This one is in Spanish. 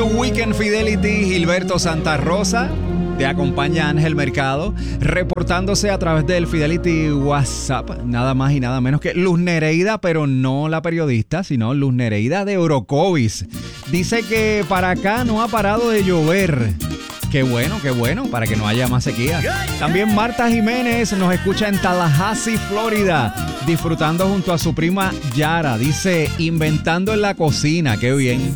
tu Weekend Fidelity, Gilberto Santa Rosa. Te acompaña Ángel Mercado, reportándose a través del Fidelity WhatsApp, nada más y nada menos que Luz Nereida, pero no la periodista, sino Luz Nereida de Orocovis. Dice que para acá no ha parado de llover. Qué bueno, para que no haya más sequía. También Marta Jiménez nos escucha en Tallahassee, Florida, disfrutando junto a su prima Yara. Dice, inventando en la cocina, qué bien.